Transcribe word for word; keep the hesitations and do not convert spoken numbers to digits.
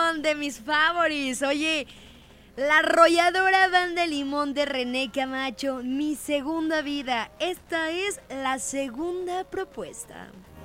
Limón, de mis favoritos. Oye, la arrolladora Banda Limón de René Camacho, Mi Segunda Vida. Esta es la segunda propuesta.